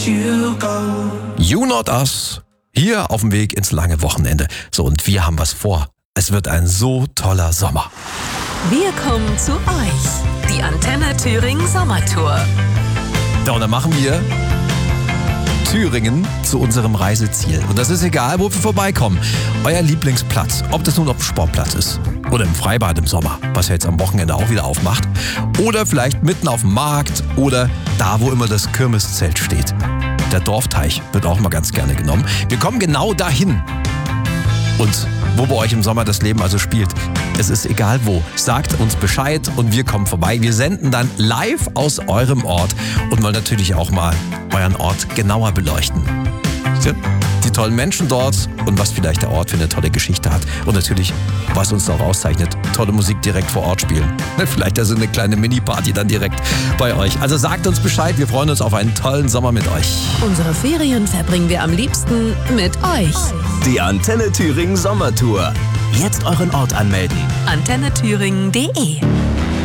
you go. You Not Us, hier auf dem Weg ins lange Wochenende. So, und wir haben was vor. Es wird ein so toller Sommer. Wir kommen zu euch. Die Antenne Thüringen Sommertour. Ja, und dann machen wir Thüringen zu unserem Reiseziel. Und das ist egal, wo wir vorbeikommen. Euer Lieblingsplatz, ob das nun auf dem Sportplatz ist oder im Freibad im Sommer, was ja jetzt am Wochenende auch wieder aufmacht, oder vielleicht mitten auf dem Markt oder da, wo immer das Kirmeszelt steht. Der Dorfteich wird auch mal ganz gerne genommen. Wir kommen genau dahin. Und wo bei euch im Sommer das Leben also spielt, es ist egal wo. Sagt uns Bescheid und wir kommen vorbei. Wir senden dann live aus eurem Ort und wollen natürlich auch mal euren Ort genauer beleuchten. Die tollen Menschen dort und was vielleicht der Ort für eine tolle Geschichte hat. Und natürlich, was uns auch auszeichnet, tolle Musik direkt vor Ort spielen. Vielleicht also eine kleine Mini-Party dann direkt bei euch. Also sagt uns Bescheid, wir freuen uns auf einen tollen Sommer mit euch. Unsere Ferien verbringen wir am liebsten mit euch. Die Antenne Thüringen Sommertour. Jetzt euren Ort anmelden. AntenneThüringen.de